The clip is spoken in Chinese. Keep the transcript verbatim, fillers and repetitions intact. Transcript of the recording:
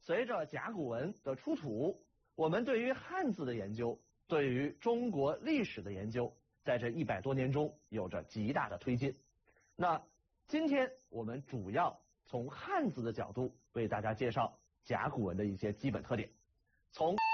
随着甲骨文的出土，我们对于汉字的研究，对于中国历史的研究，在这一百多年中有着极大的推进。那今天我们主要从汉字的角度为大家介绍甲骨文的一些基本特点，从